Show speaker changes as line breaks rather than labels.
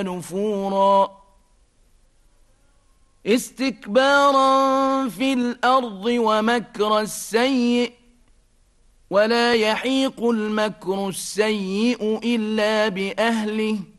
نفورا استكبارا في الأرض ومكر السيء ولا يحيق المكر السيء إلا بأهله